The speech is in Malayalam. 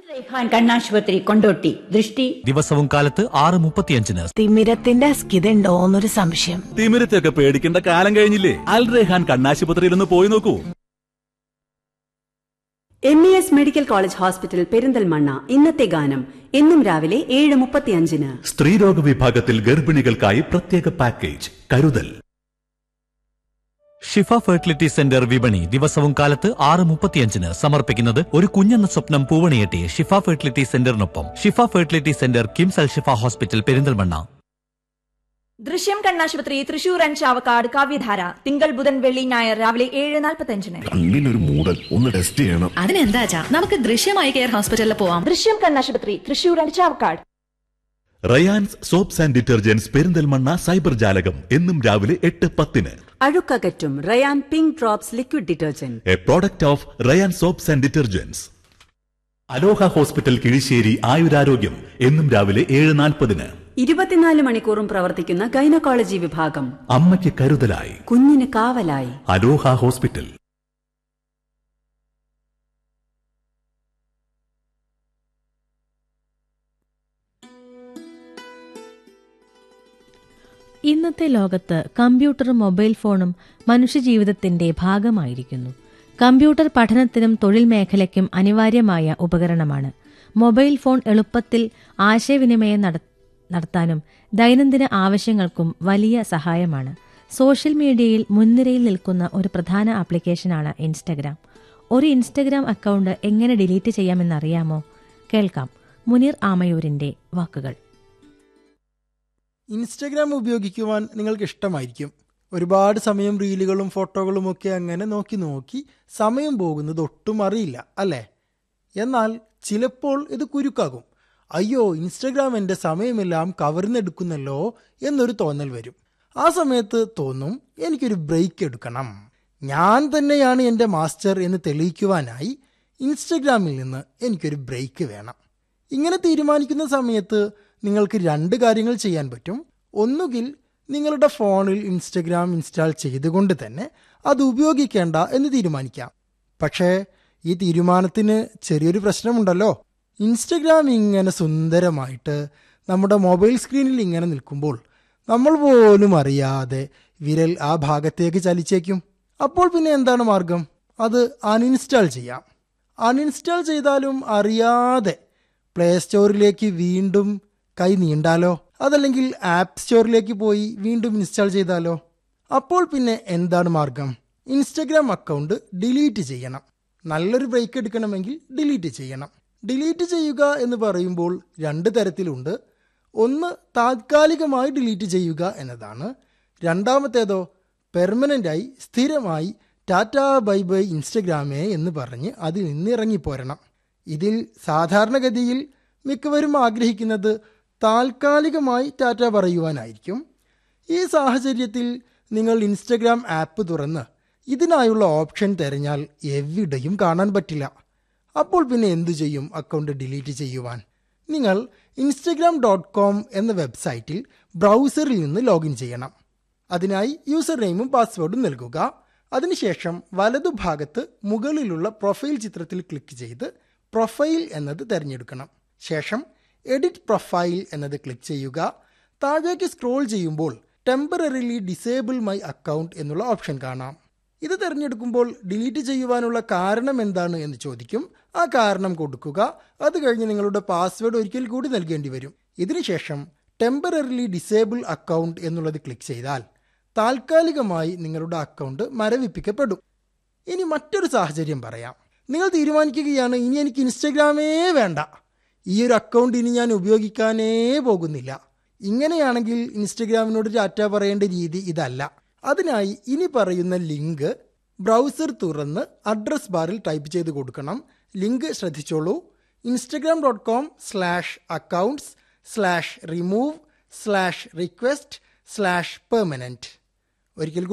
റേഹാൻ കണ്ണാശുപത്രി കൊണ്ടോട്ടി. ദൃഷ്ടി ദിവസവും കാലത്ത് 6:35. തിമിരത്തിന്റെ അസ്കിതണ്ടോന്നൊരു സംശയം. തിമിരത്തെയൊക്കെ പേടിക്കേണ്ട കാലം കഴിഞ്ഞില്ലേ? അൽ റേഹാൻ കണ്ണാശുപത്രിയിൽ ഒന്ന് പോയി നോക്കൂ. MES medical college hospital Perinthalmanna. ഇന്നത്തെ ഗാനം എന്നും രാവിലെ 7:35. സ്ത്രീരോഗ വിഭാഗത്തിൽ ഗർഭിണികൾക്കായി പ്രത്യേക പാക്കേജ് കരുതൽ. ഷിഫ ഫെർട്ടിലിറ്റി സെന്റർ വിപണി ദിവസവും കാലത്ത് 6:35 സമർപ്പിക്കുന്നത് ഒരു കുഞ്ഞെന്ന സ്വപ്നം പൂവണിയെട്ടി ഷിഫ ഫെർട്ടിലിറ്റി സെന്ററിനൊപ്പം. ഷിഫ ഫെർട്ടിലിറ്റി സെന്റർ കിംസ് അൽ ഷിഫ ഹോസ്പിറ്റൽ പെരിന്തൽമണ്ണ. ദൃശ്യം കണ്ണാശുപത്രി തൃശൂർ ആൻഡ് ചാവക്കാട്. കാവ്യധാര തിങ്കൾ ബുധൻ വെള്ളി ഞായർ രാവിലെ 7:45. കണ്ണിനൊരു മൂടൽ ഒന്ന് ടെസ്റ്റ് ചെയ്യണം. അതിനെന്താ നമുക്ക് ദൃശ്യമായി കെയർ ഹോസ്പിറ്റലിൽ പോവാം. ദൃശ്യം കണ്ണാശുപത്രി Thrissur and Chavakkad. Rayan's soaps and detergents Perinthalmanna cyber ജാലകം എന്നും രാവിലെ 8:10. അഴുക്കകറ്റും Ryan pink drops liquid detergent, A product of Ryan soaps and detergents. Aloha hospital Kizhissery ആയുരാരോഗ്യം എന്നും രാവിലെ 7:40. 24 മണിക്കൂറും പ്രവർത്തിക്കുന്ന ഗൈനക്കോളജി വിഭാഗം. അമ്മയ്ക്ക് കരുതലായി, കുഞ്ഞിന് കാവലായി. അലോഹ ഹോസ്പിറ്റൽ. ഇന്നത്തെ ലോകത്ത് കമ്പ്യൂട്ടറും മൊബൈൽ ഫോണും മനുഷ്യജീവിതത്തിന്റെ ഭാഗമായിരിക്കുന്നു. കമ്പ്യൂട്ടർ പഠനത്തിനും തൊഴിൽ മേഖലയ്ക്കും അനിവാര്യമായ ഉപകരണമാണ്. മൊബൈൽ ഫോൺ എളുപ്പത്തിൽ ആശയവിനിമയം നടത്താനും ദൈനംദിന ആവശ്യങ്ങൾക്കും വലിയ സഹായമാണ്. സോഷ്യൽ മീഡിയയിൽ മുൻനിരയിൽ നിൽക്കുന്ന ഒരു പ്രധാന ആപ്ലിക്കേഷനാണ് ഇൻസ്റ്റഗ്രാം. ഒരു ഇൻസ്റ്റഗ്രാം അക്കൗണ്ട് എങ്ങനെ ഡിലീറ്റ് ചെയ്യാമെന്നറിയാമോ? കേൾക്കാം മുനീർ ആമയൂരിന്റെ വാക്കുകൾ. ഇൻസ്റ്റഗ്രാം ഉപയോഗിക്കുവാൻ നിങ്ങൾക്ക് ഇഷ്ടമായിരിക്കും. ഒരുപാട് സമയം റീലുകളും ഫോട്ടോകളും ഒക്കെ അങ്ങനെ നോക്കി സമയം പോകുന്നത് ഒട്ടും അറിയില്ല അല്ലേ? എന്നാൽ ചിലപ്പോൾ ഇത് കുരുക്കാകും. അയ്യോ, ഇൻസ്റ്റഗ്രാം എൻ്റെ സമയമെല്ലാം കവർന്നെടുക്കുന്നല്ലോ എന്നൊരു തോന്നൽ വരും. ആ സമയത്ത് തോന്നും, എനിക്കൊരു ബ്രേക്ക് എടുക്കണം, ഞാൻ തന്നെയാണ് എൻ്റെ മാസ്റ്റർ എന്ന് തെളിയിക്കുവാനായി ഇൻസ്റ്റഗ്രാമിൽ നിന്ന് എനിക്കൊരു ബ്രേക്ക് വേണം. ഇങ്ങനെ തീരുമാനിക്കുന്ന സമയത്ത് നിങ്ങൾക്ക് 2 കാര്യങ്ങൾ ചെയ്യാൻ പറ്റും. ഒന്നുകിൽ നിങ്ങളുടെ ഫോണിൽ ഇൻസ്റ്റഗ്രാം ഇൻസ്റ്റാൾ ചെയ്തുകൊണ്ട് തന്നെ അത് ഉപയോഗിക്കേണ്ട എന്ന് തീരുമാനിക്കാം. പക്ഷേ ഈ തീരുമാനത്തിന് ചെറിയൊരു പ്രശ്നമുണ്ടല്ലോ. ഇൻസ്റ്റഗ്രാം ഇങ്ങനെ സുന്ദരമായിട്ട് നമ്മുടെ മൊബൈൽ സ്ക്രീനിൽ ഇങ്ങനെ നിൽക്കുമ്പോൾ നമ്മൾ പോലും അറിയാതെ വിരൽ ആ ഭാഗത്തേക്ക് ചലിച്ചേക്കും. അപ്പോൾ പിന്നെ എന്താണ് മാർഗം? അത് അൺഇൻസ്റ്റാൾ ചെയ്യാം. അൺഇൻസ്റ്റാൾ ചെയ്താലും അറിയാതെ പ്ലേ സ്റ്റോറിലേക്ക് വീണ്ടും കൈ നീണ്ടാലോ? അതല്ലെങ്കിൽ ആപ്പ് സ്റ്റോറിലേക്ക് പോയി വീണ്ടും ഇൻസ്റ്റാൾ ചെയ്താലോ? അപ്പോൾ പിന്നെ എന്താണ് മാർഗം? ഇൻസ്റ്റഗ്രാം അക്കൗണ്ട് ഡിലീറ്റ് ചെയ്യണം. നല്ലൊരു ബ്രേക്ക് എടുക്കണമെങ്കിൽ ഡിലീറ്റ് ചെയ്യണം. ഡിലീറ്റ് ചെയ്യുക എന്ന് പറയുമ്പോൾ 2 തരത്തിലുണ്ട്. ഒന്ന് താൽക്കാലികമായി ഡിലീറ്റ് ചെയ്യുക എന്നതാണ്. രണ്ടാമത്തേതോ പെർമനൻ്റായി സ്ഥിരമായി ടാറ്റാ ബൈ ബൈ ഇൻസ്റ്റഗ്രാമേ എന്ന് പറഞ്ഞ് അതിൽ നിന്ന് ഇറങ്ങിപ്പോരണം. ഇതിൽ സാധാരണഗതിയിൽ മിക്കവരും ആഗ്രഹിക്കുന്നത് താൽക്കാലികമായി ടാറ്റ പറയുവാനായിരിക്കും. ഈ സാഹചര്യത്തിൽ നിങ്ങൾ ഇൻസ്റ്റഗ്രാം ആപ്പ് തുറന്ന് ഇതിനായുള്ള ഓപ്ഷൻ തിരഞ്ഞാൽ എവിടെയും കാണാൻ പറ്റില്ല. അപ്പോൾ പിന്നെ എന്തു ചെയ്യും അക്കൗണ്ട് ഡിലീറ്റ് ചെയ്യുവാൻ? നിങ്ങൾ instagram.com എന്ന വെബ്സൈറ്റിൽ ബ്രൗസറിൽ നിന്ന് ലോഗിൻ ചെയ്യണം. അതിനായി യൂസർ നെയിമും പാസ്വേഡും നൽകുക. അതിനുശേഷം വലതുഭാഗത്ത് മുകളിലുള്ള പ്രൊഫൈൽ ചിത്രത്തിൽ ക്ലിക്ക് ചെയ്ത് പ്രൊഫൈൽ എന്നത് തിരഞ്ഞെടുക്കണം. ശേഷം എഡിറ്റ് പ്രൊഫൈൽ എന്നത് ക്ലിക്ക് ചെയ്യുക. താഴേക്ക് സ്ക്രോൾ ചെയ്യുമ്പോൾ ടെമ്പററിലി ഡിസേബിൾ മൈ അക്കൗണ്ട് എന്നുള്ള ഓപ്ഷൻ കാണാം. ഇത് തിരഞ്ഞെടുക്കുമ്പോൾ ഡിലീറ്റ് ചെയ്യുവാനുള്ള കാരണം എന്താണ് എന്ന് ചോദിക്കും. ആ കാരണം കൊടുക്കുക. അത് കഴിഞ്ഞ് നിങ്ങളുടെ പാസ്വേഡ് ഒരിക്കൽ കൂടി നൽകേണ്ടി വരും. ഇതിനുശേഷം ടെമ്പററിലി ഡിസേബിൾ അക്കൗണ്ട് എന്നുള്ളത് ക്ലിക്ക് ചെയ്താൽ താൽക്കാലികമായി നിങ്ങളുടെ അക്കൗണ്ട് മരവിപ്പിക്കപ്പെടും. ഇനി മറ്റൊരു സാഹചര്യം പറയാം. നിങ്ങൾ തീരുമാനിക്കുകയാണ്, ഇനി എനിക്ക് ഇൻസ്റ്റഗ്രാമേ വേണ്ട, ഈ ഒരു അക്കൗണ്ട് ഇനി ഞാൻ ഉപയോഗിക്കാനേ പോകുന്നില്ല. ഇങ്ങനെയാണെങ്കിൽ ഇൻസ്റ്റഗ്രാമിനോട് ടാറ്റ പറയേണ്ട രീതി ഇതല്ല. അതിനായി ഇനി പറയുന്ന ലിങ്ക് ബ്രൗസർ തുറന്ന് അഡ്രസ് ബാറിൽ ടൈപ്പ് ചെയ്ത് കൊടുക്കണം. ലിങ്ക് ശ്രദ്ധിച്ചോളൂ: instagram.com/accounts/remove/request/permanent. ഒരിക്കൽ